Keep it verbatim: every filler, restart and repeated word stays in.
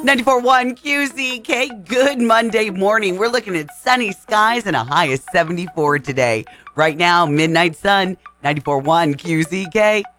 ninety-four point one Q Z K, good Monday morning. We're looking at sunny skies and a high of seventy-four today. Right now, midnight sun, ninety-four point one Q Z K.